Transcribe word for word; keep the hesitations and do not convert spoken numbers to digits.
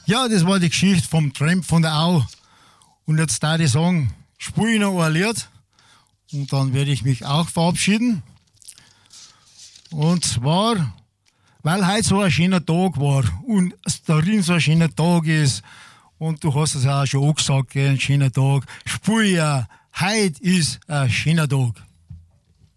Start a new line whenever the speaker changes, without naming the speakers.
Ja, das war die Geschichte vom Tramp von der Au. Und jetzt darf ich sagen, spiele ich noch ein Lied und dann werde ich mich auch verabschieden. Und zwar, weil heute so ein schöner Tag war und es darin so ein schöner Tag ist und du hast es auch schon gesagt, ein schöner Tag, spiele ich auch, heute ist ein schöner Tag.